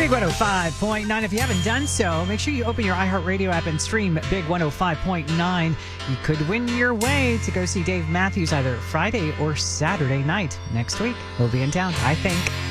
Big 105.9. If you haven't done so, make sure you open your iHeartRadio app and stream Big 105.9. You could win your way to go see Dave Matthews either Friday or Saturday night next week. He'll be in town, I think.